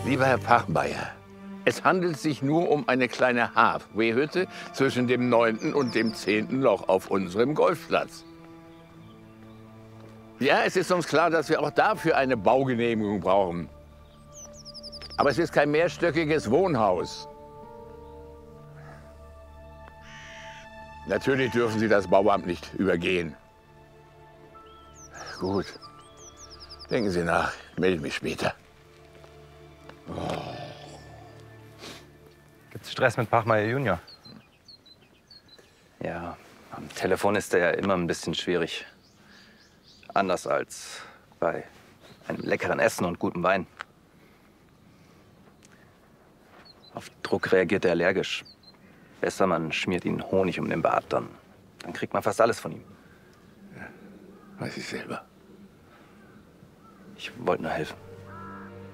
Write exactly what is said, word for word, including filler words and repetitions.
Lieber Herr Pachmeier, es handelt sich nur um eine kleine Halfway-Hütte zwischen dem neunten und dem zehnten Loch auf unserem Golfplatz. Ja, es ist uns klar, dass wir auch dafür eine Baugenehmigung brauchen. Aber es ist kein mehrstöckiges Wohnhaus. Natürlich dürfen Sie das Bauamt nicht übergehen. Gut. Denken Sie nach. Ich melde mich später. Gibt's Stress mit Pachmeier Junior? Ja, am Telefon ist er ja immer ein bisschen schwierig. Anders als bei einem leckeren Essen und gutem Wein. Auf Druck reagiert er allergisch. Besser, man schmiert ihn Honig um den Bart, dann, dann kriegt man fast alles von ihm. Ja, weiß ich selber. Ich wollte nur helfen.